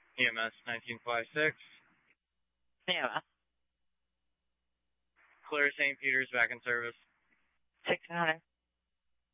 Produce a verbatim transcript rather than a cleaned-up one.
E M S nineteen fifty-six. Yeah. Clear Saint Peter's back in service. sixteen hundred.